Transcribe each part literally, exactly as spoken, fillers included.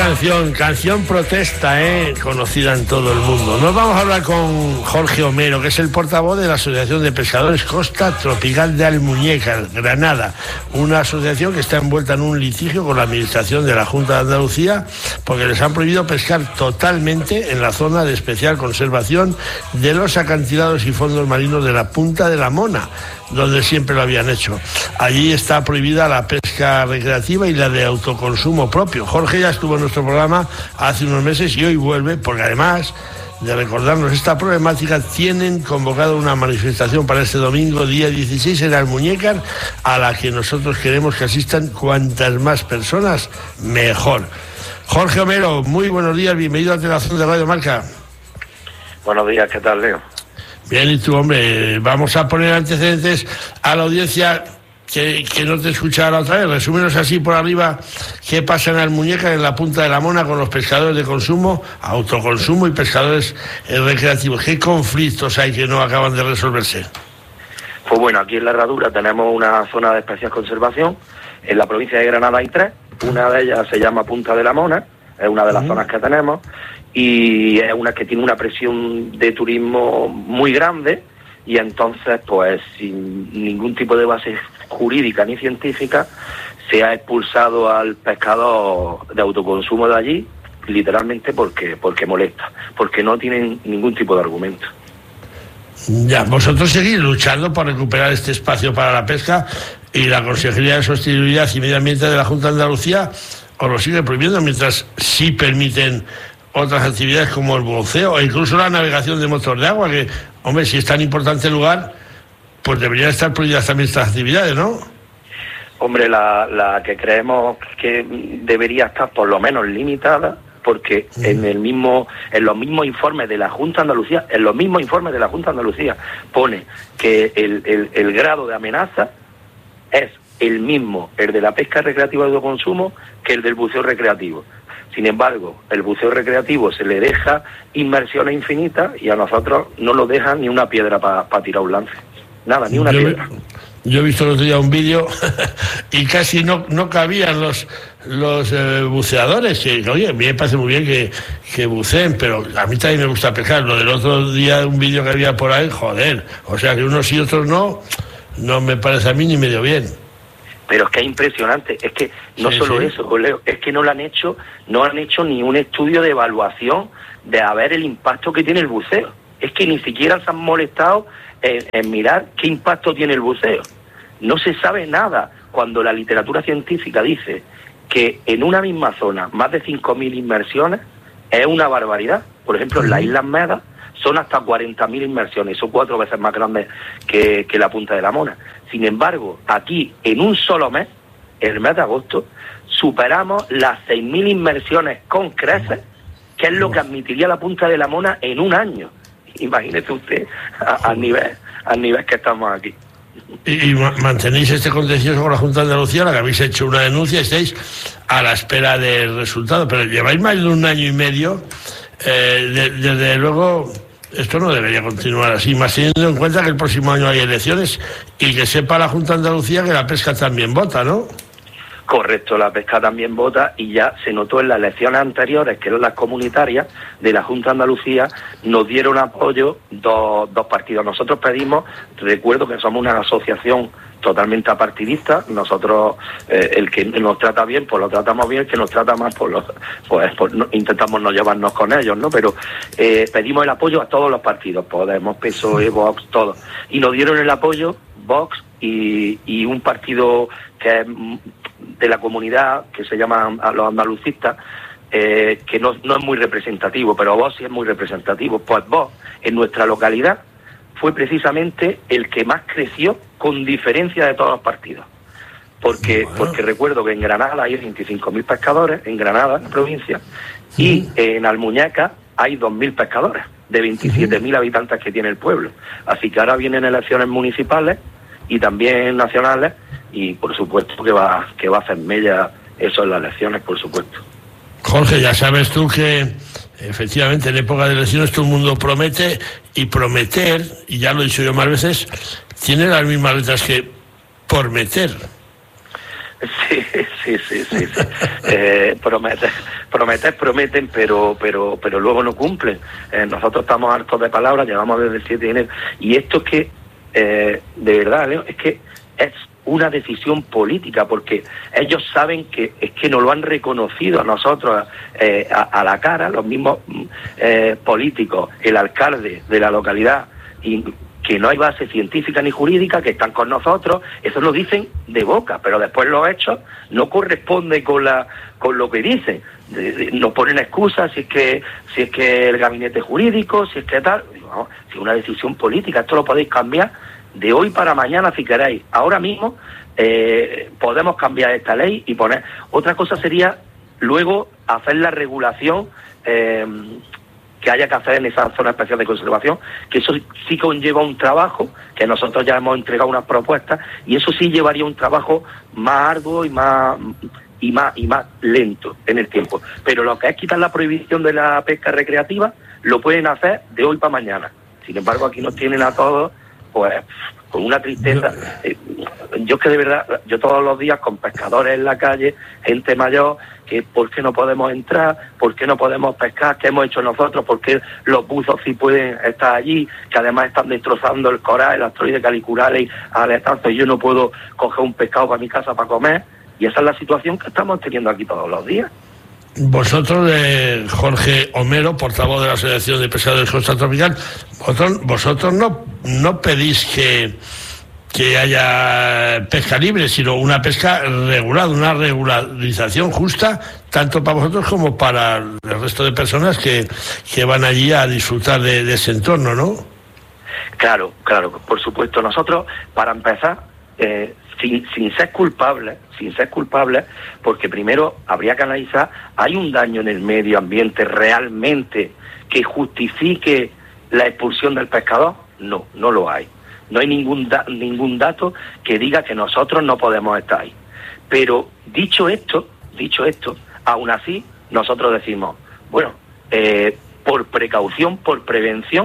canción, canción protesta, ¿eh? Conocida en todo el mundo. Nos vamos a hablar con Jorge Homero, que es el portavoz de la Asociación de Pescadores Costa Tropical de Almuñécar, Granada, una asociación que está envuelta en un litigio con la administración de la Junta de Andalucía porque les han prohibido pescar totalmente en la zona de especial conservación de los acantilados y fondos marinos de la Punta de la Mona, donde siempre lo habían hecho. Allí está prohibida la pesca recreativa y la de autoconsumo propio. Jorge ya estuvo en nuestro programa hace unos meses y hoy vuelve, porque además de recordarnos esta problemática, tienen convocado una manifestación para este domingo, día dieciséis, en Almuñécar, a la que nosotros queremos que asistan cuantas más personas, mejor. Jorge Homero, muy buenos días, bienvenido a Telazón de Radio Marca. Buenos días, ¿qué tal, Leo? Bien, y tú, hombre, vamos a poner antecedentes a la audiencia que, que no te escuchaba la otra vez. Resúmenos así por arriba qué pasa en Almuñécar, en la Punta de la Mona, con los pescadores de consumo, autoconsumo y pescadores eh, recreativos. ¿Qué conflictos hay que no acaban de resolverse? Pues bueno, aquí en la Herradura tenemos una zona de especial conservación. En la provincia de Granada hay tres. Una de ellas se llama Punta de la Mona, es una de las uh-huh. zonas que tenemos, y es una que tiene una presión de turismo muy grande, y entonces, pues, sin ningún tipo de base jurídica ni científica, se ha expulsado al pescador de autoconsumo de allí, literalmente porque porque molesta, porque no tienen ningún tipo de argumento. Ya, vosotros seguís luchando por recuperar este espacio para la pesca, y la Consejería de Sostenibilidad y Medio Ambiente de la Junta de Andalucía os lo sigue prohibiendo, mientras sí permiten otras actividades como el buceo o incluso la navegación de motor de agua, que, hombre, si es tan importante el lugar, pues deberían estar prohibidas también estas actividades, ¿no? Hombre, la, la que creemos que debería estar por lo menos limitada, porque mm. en el mismo, en los mismos informes de la Junta de Andalucía, en los mismos informes de la Junta de Andalucía, pone que el, el, el grado de amenaza es el mismo, el de la pesca recreativa de autoconsumo, que el del buceo recreativo. Sin embargo, el buceo recreativo se le deja inmersiones infinitas y a nosotros no nos dejan ni una piedra para pa tirar un lance. Nada, ni una yo, piedra. Yo he visto el otro día un vídeo y casi no, no cabían los los eh, buceadores, que, oye, a mí me parece muy bien que, que buceen, pero a mí también me gusta pescar. Lo del otro día, un vídeo que había por ahí, joder, o sea, que unos y otros no, no me parece a mí ni medio bien. Pero es que es impresionante, es que no sí, solo sí. eso, Leo, es que no lo han hecho, no han hecho ni un estudio de evaluación de a ver el impacto que tiene el buceo. Es que ni siquiera se han molestado en, en mirar qué impacto tiene el buceo. No se sabe nada cuando la literatura científica dice que en una misma zona más de cinco mil inmersiones es una barbaridad. Por ejemplo, en las Islas Medas son hasta cuarenta mil inmersiones, son cuatro veces más grandes que, que la Punta de la Mona. Sin embargo, aquí, en un solo mes, el mes de agosto, superamos las seis mil inmersiones con creces, que es lo que admitiría la Punta de la Mona en un año. Imagínese usted al nivel, al nivel que estamos aquí. Y, y mantenéis este contencioso con la Junta de Andalucía, la que habéis hecho una denuncia, estáis a la espera del resultado, pero lleváis más de un año y medio, eh, de, desde luego... Esto no debería continuar así, más teniendo en cuenta que el próximo año hay elecciones y que sepa la Junta de Andalucía que la pesca también vota, ¿no? Correcto, la pesca también vota, y ya se notó en las elecciones anteriores, que eran las comunitarias de la Junta de Andalucía, nos dieron apoyo dos, dos partidos. Nosotros pedimos, recuerdo que somos una asociación totalmente apartidista, nosotros eh, el que nos trata bien pues lo tratamos bien, el que nos trata mal pues, lo, pues, pues no, intentamos no llevarnos con ellos, ¿no? Pero eh, pedimos el apoyo a todos los partidos, Podemos, P S O E, Vox, todos, y nos dieron el apoyo Vox y, y un partido que es de la comunidad que se llama los andalucistas, eh, que no, no es muy representativo, pero Vox sí es muy representativo. Pues Vox en nuestra localidad fue precisamente el que más creció con diferencia de todos los partidos. Porque bueno. porque recuerdo que en Granada hay veinticinco mil pescadores, en Granada, en la provincia, sí. y en Almuñécar hay dos mil pescadores, de veintisiete mil sí. habitantes que tiene el pueblo. Así que ahora vienen elecciones municipales y también nacionales, y por supuesto que va, que va a hacer mella eso en las elecciones, por supuesto. Jorge, ya sabes tú que efectivamente en época de elecciones todo el mundo promete, y prometer, y ya lo he dicho yo más veces, tiene las mismas letras que por meter. Sí, sí, sí, sí, sí. Eh, prometer, prometer, prometen, pero, pero, pero luego no cumplen. Eh, nosotros estamos hartos de palabras, llevamos desde el siete de enero, y esto es que, eh, de verdad, Leo, es que es una decisión política, porque ellos saben que es que nos lo han reconocido a nosotros eh, a, a la cara, los mismos eh, políticos, el alcalde de la localidad, y que no hay base científica ni jurídica, que están con nosotros. Eso lo dicen de boca, pero después los hechos no corresponden con la con lo que dicen. De, de, nos ponen excusas, si es que si es que el gabinete jurídico, si es que tal. No, si es una decisión política, esto lo podéis cambiar de hoy para mañana si queréis. Ahora mismo eh, podemos cambiar esta ley y poner... Otra cosa sería luego hacer la regulación eh, que haya que hacer en esa zona especial de conservación, que eso sí conlleva un trabajo, que nosotros ya hemos entregado unas propuestas, y eso sí llevaría un trabajo más arduo y más y más y más lento en el tiempo. Pero lo que es quitar la prohibición de la pesca recreativa, lo pueden hacer de hoy para mañana. Sin embargo, aquí nos tienen a todos, pues, con una tristeza. Eh, yo es que de verdad, yo todos los días con pescadores en la calle, gente mayor, que por qué no podemos entrar, por qué no podemos pescar, qué hemos hecho nosotros, por qué los buzos sí pueden estar allí, que además están destrozando el coral, el asteroide caliculares, alertantes, y yo no puedo coger un pescado para mi casa para comer. Y esa es la situación que estamos teniendo aquí todos los días. Vosotros, eh, Jorge Homero, portavoz de la Asociación de Pescadores Costa Tropical, vosotros, vosotros no, no pedís que, que haya pesca libre, sino una pesca regulada, una regularización justa, tanto para vosotros como para el resto de personas que, que van allí a disfrutar de, de ese entorno, ¿no? Claro, claro, por supuesto. Nosotros, para empezar, eh, sin, sin ser culpables, sin ser culpables, porque primero habría que analizar, ¿hay un daño en el medio ambiente realmente que justifique la expulsión del pescador? No, no lo hay. No hay ningún da- ningún dato que diga que nosotros no podemos estar ahí. Pero dicho esto, dicho esto, aún así nosotros decimos, bueno, eh, por precaución, por prevención,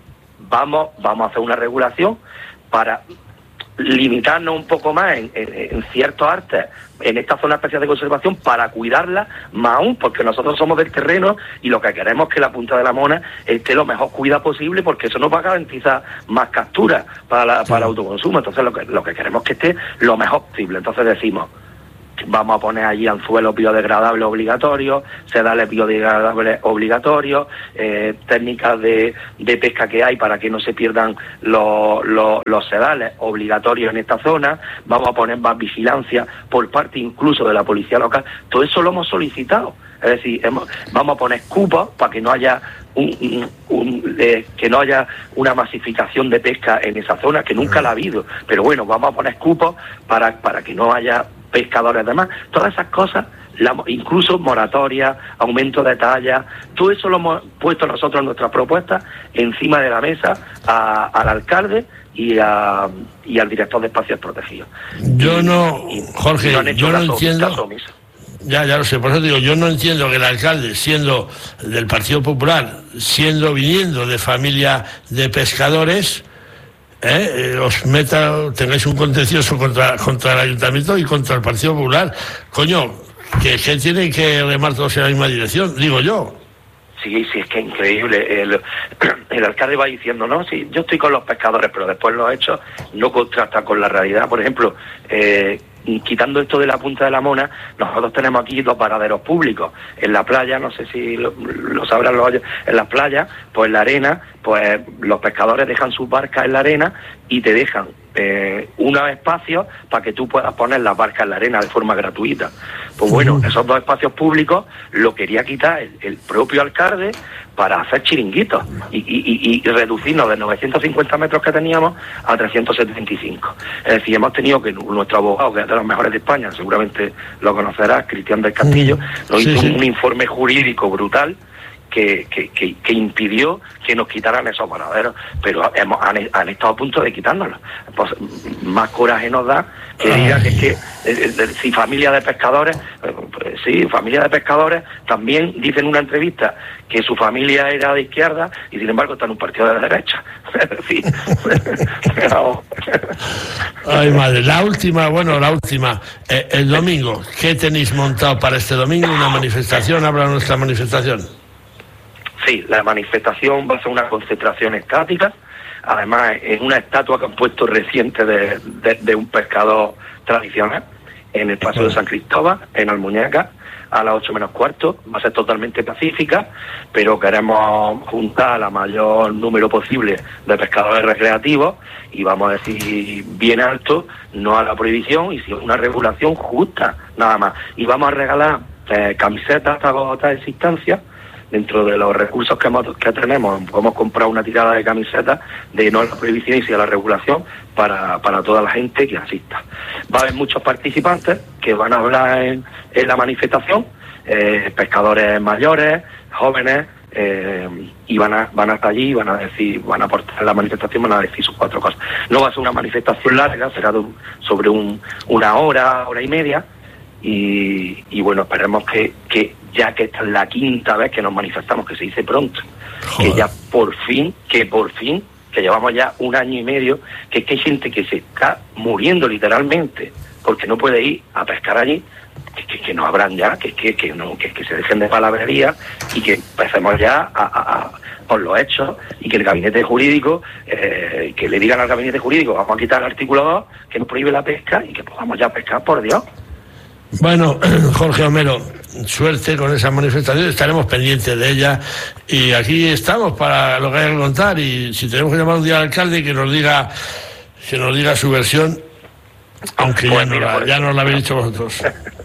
vamos, vamos a hacer una regulación para limitarnos un poco más en, en, en ciertos artes en esta zona especial de conservación, para cuidarla más aún, porque nosotros somos del terreno y lo que queremos es que la punta de la mona esté lo mejor cuidada posible, porque eso nos va a garantizar más capturas para, la, para el autoconsumo. Entonces lo que, lo que queremos es que esté lo mejor posible. Entonces decimos, vamos a poner allí anzuelos biodegradables obligatorios, sedales biodegradables obligatorios, eh, técnicas de, de pesca que hay para que no se pierdan los, los, los sedales obligatorios en esta zona. Vamos a poner más vigilancia por parte incluso de la policía local. Todo eso lo hemos solicitado. Es decir, hemos, vamos a poner cupos para que no haya un, un, un eh, que no haya una masificación de pesca en esa zona, que nunca la ha habido. Pero bueno, vamos a poner cupos para, para que no haya pescadores demás. Todas esas cosas, la, incluso moratoria, aumento de talla, todo eso lo hemos puesto nosotros en nuestras propuestas encima de la mesa a, al alcalde y, a, y al director de espacios protegidos. Yo no, y, Jorge, y no yo no caso, entiendo... Caso Ya, ya lo sé, por eso digo, yo no entiendo que el alcalde, siendo del Partido Popular, siendo, viniendo de familia de pescadores, eh, eh, os meta, tengáis un contencioso contra, contra el Ayuntamiento y contra el Partido Popular. Coño, que, que tienen que remar todos en la misma dirección, digo yo. Sí, sí, es que es increíble. El, el alcalde va diciendo, no, sí, yo estoy con los pescadores, pero después los hechos no contrastan con la realidad. Por ejemplo, eh, quitando esto de la punta de la mona, nosotros tenemos aquí dos varaderos públicos. En la playa, no sé si lo, lo sabrán los en las playas, pues en la arena, pues los pescadores dejan sus barcas en la arena y te dejan eh, unos espacios para que tú puedas poner las barcas en la arena de forma gratuita. Pues bueno, esos dos espacios públicos lo quería quitar el, el propio alcalde para hacer chiringuitos y, y, y reducirnos de novecientos cincuenta metros que teníamos a trescientos setenta y cinco. Es decir, hemos tenido que nuestro abogado, que es de los mejores de España, seguramente lo conocerás, Cristian del Castillo, nos sí, hizo sí. un, un informe jurídico brutal que, que, que, que impidió que nos quitaran esos varaderos, pero hemos, han, han estado a punto de quitárnoslos. Pues más coraje nos da que diga que es que eh, eh, si familia de pescadores, eh, pues, sí, familia de pescadores también dicen en una entrevista que su familia era de izquierda y sin embargo está en un partido de derecha. Sí. Pero... Ay, madre, la última, bueno, la última, eh, el domingo, ¿qué tenéis montado para este domingo? ¿Una manifestación? ¿Habla nuestra manifestación? Sí, la manifestación va a ser una concentración estática, además es una estatua que han puesto reciente de, de, de un pescador tradicional en el Paso de San Cristóbal, en Almuñécar, a las ocho menos cuarto. Va a ser totalmente pacífica, pero queremos juntar a mayor número posible de pescadores recreativos y vamos a decir bien alto, no a la prohibición y sí a una regulación justa, nada más. Y vamos a regalar eh, camisetas hasta agotar existencia. Dentro de los recursos que, hemos, que tenemos, hemos comprado una tirada de camisetas de no a la prohibición y sí a la regulación para, para toda la gente que asista. Va a haber muchos participantes que van a hablar en, en la manifestación, eh, pescadores mayores, jóvenes, eh, y van a, van a estar allí, van a decir, van a aportar en la manifestación, van a decir sus cuatro cosas. No va a ser una manifestación larga, será de un, sobre un, una hora, hora y media. Y, y bueno, esperemos que, que ya que esta es la quinta vez que nos manifestamos, que se dice pronto, Joder. que ya por fin, que por fin, que llevamos ya un año y medio, que es que hay gente que se está muriendo literalmente porque no puede ir a pescar allí, que, que, que no habrán ya, que, que, que, no, que, que se dejen de palabrería y que empecemos ya a, a, a por los hechos y que el gabinete jurídico, eh, que le digan al gabinete jurídico, vamos a quitar el artículo dos, que nos prohíbe la pesca y que podamos ya pescar, por Dios. Bueno, Jorge Homero, suerte con esa manifestación, estaremos pendientes de ella y aquí estamos para lo que haya que contar y si tenemos que llamar un día al alcalde que nos diga que nos diga su versión, aunque pues ya, mira, no la, ya nos la habéis dicho vosotros.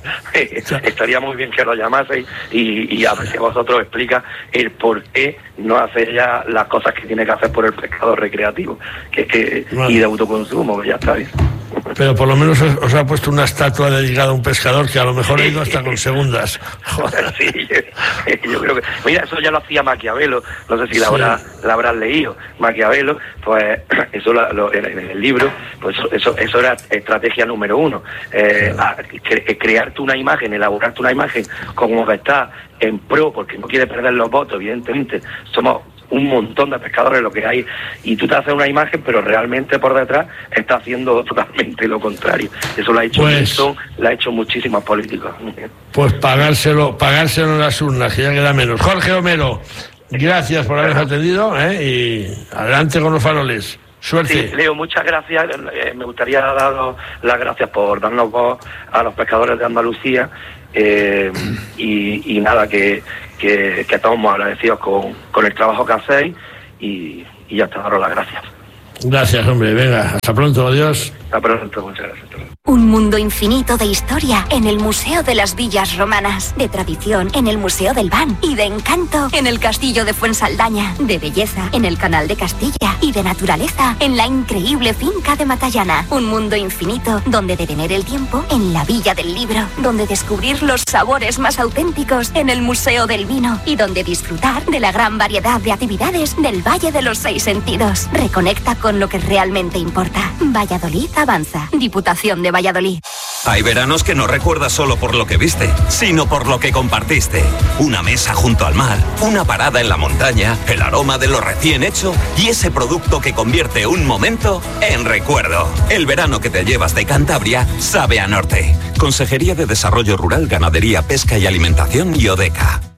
Estaría muy bien que lo llamaseis y, y a ver si vosotros explica el por qué no hacer ya las cosas que tiene que hacer por el pescado recreativo, que es que bueno. y de autoconsumo, que ya está bien. Pero por lo menos os, os ha puesto una estatua dedicada a un pescador que a lo mejor ha ido hasta con segundas. Joder. Sí, yo, yo creo que... Mira, eso ya lo hacía Maquiavelo, no sé si la, sí. habrá, la habrás leído. Maquiavelo, pues eso lo, lo, en, en el libro, pues eso, eso, eso era estrategia número uno. Eh, a, cre, crearte una imagen, elaborarte una imagen como que está en pro, porque no quiere perder los votos, evidentemente. Somos un montón de pescadores lo que hay y tú te haces una imagen pero realmente por detrás está haciendo totalmente lo contrario. Eso lo ha hecho pues, Wilson, lo ha hecho muchísimos políticos. Pues pagárselo, pagárselo en las urnas, que ya queda menos. Jorge Homero, gracias por habernos atendido, ¿eh? Y adelante con los faroles. Suerte. Sí, Leo, muchas gracias. Eh, me gustaría daros las gracias por darnos voz a los pescadores de Andalucía. Eh, y, y nada, que, que, que estamos muy agradecidos con, con el trabajo que hacéis y, y ya está, daros las gracias. Gracias, hombre, venga, hasta pronto, adiós. Hasta pronto, muchas gracias. Un mundo infinito de historia en el Museo de las Villas Romanas, de tradición en el Museo del Ban y de encanto en el Castillo de Fuensaldaña, de belleza en el Canal de Castilla y de naturaleza en la increíble finca de Matallana. Un mundo infinito donde detener el tiempo en la Villa del Libro, donde descubrir los sabores más auténticos en el Museo del Vino y donde disfrutar de la gran variedad de actividades del Valle de los Seis Sentidos. Reconecta con lo que realmente importa. Valladolid avanza. Diputación de Valladolid. Hay veranos que no recuerdas solo por lo que viste, sino por lo que compartiste. Una mesa junto al mar, una parada en la montaña, el aroma de lo recién hecho y ese producto que convierte un momento en recuerdo. El verano que te llevas de Cantabria sabe a norte. Consejería de Desarrollo Rural, Ganadería, Pesca y Alimentación y ODECA.